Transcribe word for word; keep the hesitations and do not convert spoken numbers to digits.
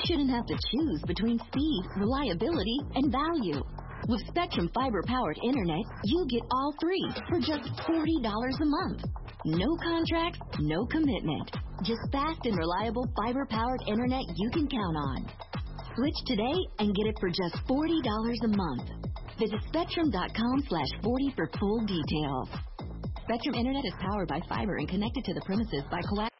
shouldn't have to choose between speed, reliability, and value. With Spectrum fiber-powered internet, you get all three for just forty dollars a month. No contracts, no commitment. Just fast and reliable fiber-powered internet you can count on. Switch today and get it for just forty dollars a month. Visit spectrum.com slash 40 for full details. Spectrum Internet is powered by fiber and connected to the premises by coax.